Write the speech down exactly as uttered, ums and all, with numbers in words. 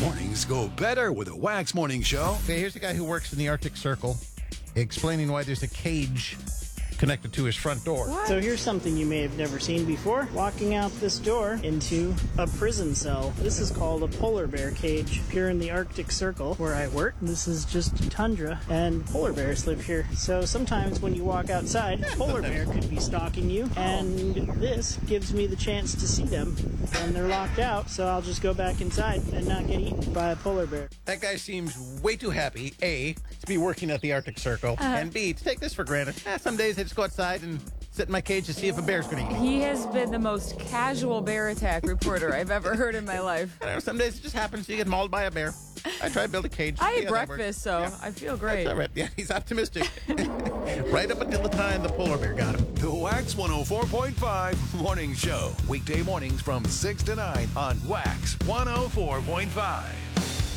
Mornings go better with a Wax Morning Show. Okay, here's a guy who works in the Arctic Circle explaining why there's a cage connected to his front door. What? So here's something you may have never seen before. Walking out this door into a prison cell. This is called a polar bear cage. Here in the Arctic Circle where I work, this is just tundra, and polar bears live here. So sometimes when you walk outside, a polar bear could be stalking you, and this gives me the chance to see them. And they're locked out, so I'll just go back inside and not get eaten by a polar bear. That guy seems way too happy, A, to be working at the Arctic Circle, uh, and B, to take this for granted. Eh, some days I just go outside and sit in my cage to see if a bear's going to eat me. He has been the most casual bear attack reporter I've ever heard in my life. I know, some days it just happens you get mauled by a bear. I try to build a cage. I ate yeah, breakfast, so yeah. I feel great. That's all right. Yeah, he's optimistic. Right up until the time the polar bear got him. The Wax one oh four point five Morning Show. Weekday mornings from six to nine on Wax one oh four point five.